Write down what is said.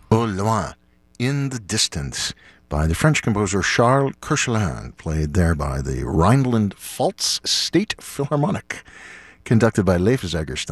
Au loin, in the distance, by the French composer Charles Koechlin, played there by the Rhineland-Pfalz State Philharmonic, conducted by Leif Zegerstein.